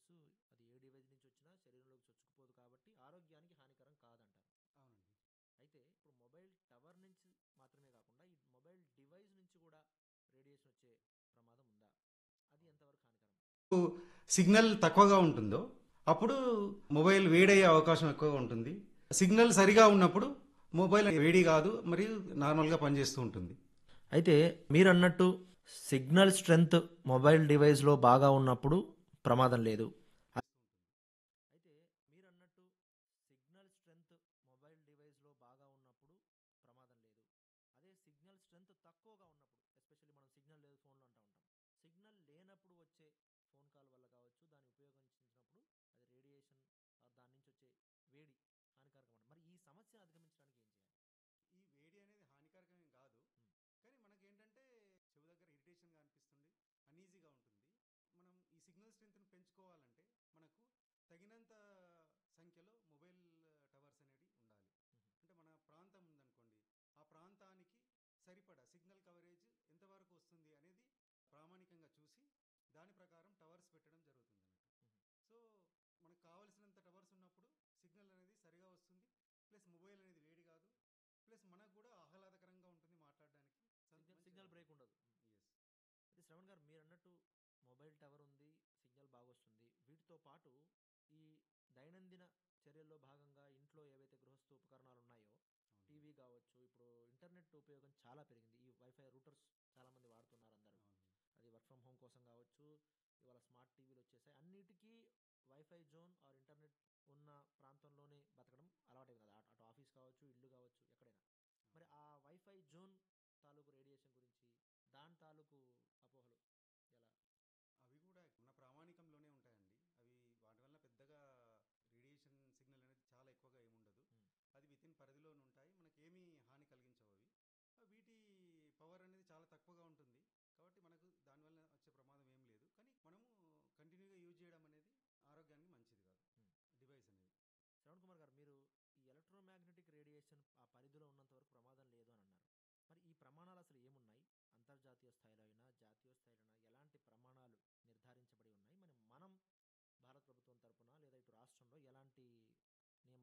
అది ఏ డివైస్ నుంచి వచ్చినా శరీరంలోకి చొచ్చుకుపోదు కాబట్టి ఆరోగ్యానికి హానికరం కాదంటారు. అవునండి. అయితే ఇప్పుడు మొబైల్ టవర్ నుంచి మాత్రమే కాకుండా ఈ మొబైల్ డివైస్ నుంచి కూడా రేడియేషన్ వచ్చే ప్రమాదం ఉందా? అది ఎంతవరకు హానికరం? సిగ్నల్ తక్కువగా ఉంటుందో అప్పుడు మొబైల్ వేడయ్యే అవకాశం ఎక్కువగా ఉంటుంది. సిగ్నల్ సరిగా ఉన్నప్పుడు మొబైల్ వేడి కాదు, మరియు నార్మల్గా పనిచేస్తూ ఉంటుంది. అయితే మీరు అన్నట్టు సిగ్నల్ స్ట్రెంగ్త్ మొబైల్ డివైస్లో బాగా ఉన్నప్పుడు ప్రమాదం లేదు. అయితే మీరు అన్నట్టు సిగ్నల్ స్ట్రెంగ్త్ మొబైల్ డివైస్లో బాగా ఉన్నప్పుడు ప్రమాదం లేదు. అదే సిగ్నల్ స్ట్రెంగ్త్ తక్కువగా ఉన్నప్పుడు, ఎస్పెషల్లీ మనం సిగ్నల్ లేదు ఫోన్లో అంటూ ఉంటాం. సిగ్నల్ లేనప్పుడు వచ్చే ఫోన్ కాల్ వల్ల కావచ్చు, దాన్ని ఉపయోగించినప్పుడు అది రేడియేషన్ దాని నుంచి వచ్చే వేడి హానికారకం అంట. మరి ఈ సమస్యను అధిగమించడానికి ఏం చేయాలి? ఈ వేడి అనేది హానికరకమేం కాదు, కానీ మనకేంటంటే చెవు దగ్గర ఇరిటేషన్గా అనిపిస్తుంది, అన్ఈజీగా ఉంటుంది. మనం ఈ సిగ్నల్ స్ట్రెంత్ని పెంచుకోవాలంటే మనకు తగినంత సంఖ్యలో మొబైల్ టవర్స్ అనేవి ఉండాలి. అంటే మన ప్రాంతం ఉందనుకోండి, ఆ ప్రాంతానికి సరిపడా సిగ్నల్ కవరేజ్ ఎంతవరకు వస్తుంది అనేది ప్రామాణికంగా చూసి దాని ప్రకారం టవర్స్ పెట్టడం జరుగుతుంది అన్నట్టు. సో మనకు కావలసినంత టవర్స్ ఉన్నప్పుడు సిగ్నల్ అనేది సరిగా వస్తుంది, ప్లస్ మొబైల్ అనేది వేడి కాదు, ప్లస్ మనకు కూడా ఆహ్లాదకరంగా ఉంటుంది మాట్లాడడానికి. సిగ్నల్ బ్రేక్ ఉండదు. ఎస్. అయితే శ్రవణ్ గారు మీరు అన్నట్టు మొబైల్ టవర్ ఉంది, సిగ్నల్ బాగా వస్తుంది. వీటితో పాటు ఈ దైనందిన చర్యల్లో భాగంగా ఇంట్లో ఏవైతే గృహస్థ ఉపకరణాలు ఉన్నాయో, టీవీ కావచ్చు, ఇప్పుడు ఇంటర్నెట్ ఉపయోగం చాలా పెరిగింది. ఈ వైఫై రూటర్స్ చాలామంది వాడుతున్నారు అందరూ. అది వర్క్ ఫ్రమ్ హోమ్ కోసం కావచ్చు, ఇవాళ స్మార్ట్ టీవీలు వచ్చేసాయి. అన్నిటికీ వైఫై జోన్ ఆర్ ఇంటర్నెట్ ఉన్న ప్రాంతంలోనే బతకడం అలవాటే కదా. అటు ఆఫీస్ కావచ్చు, ఇల్లు కావచ్చు, ఎక్కడైనా. మరి ఆ వైఫై జోన్ తాలూకు రేడియేషన్ గురించి, దాని తాలూకు అపోహలు ఎలా? అవి కూడా మన ప్రామాణికంలోనే ఉంటాయండి. అవి వాటి వల్ల పెద్దగా రేడియేషన్ సిగ్నల్ అనేది చాలా ఎక్కువగా ఏముండదు. అది వితిన్ పరిధిలోనే ఉంటాయి, మనకేమీ హాని కలిగించవు అవి. వీటి పవర్ అనేది చాలా తక్కువగా ఉంటుంది, కాబట్టి మనకు దానివల్ల వచ్చే ప్రమాదం ఏం లేదు. కానీ మనము కంటిన్యూగా యూజ్ చేయడం అనేది ఆరోగ్యానికి మంచిది కాదు డివైస్ అనేది. శ్రవణ్ కుమార్ గారు, మీరు ఈ ఎలక్ట్రోమాగ్నెటిక్ రేడియేషన్ ఆ పరిధిలో ఉన్నంత వరకు ప్రమాదం లేదు అని అన్నారు. మరి ఈ ప్రమాణాలు అసలు ఏమున్నాయి? అంతర్జాతీయ స్థాయిలో అయినా, జాతీయ స్థాయిలో అయినా ఎలాంటి ప్రమాణాలు నిర్ధారించబడి ఉన్నాయి? మరి మనం భారత ప్రభుత్వం తరపున లేదా ఇటు రాష్ట్రంలో ఎలాంటి